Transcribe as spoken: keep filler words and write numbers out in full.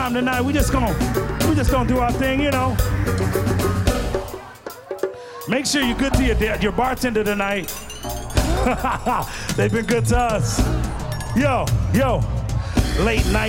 time tonight. We just gonna, we just gonna do our thing, you know. Make sure you're good to your, your bartender tonight. They've been good to us. Yo, yo, late night.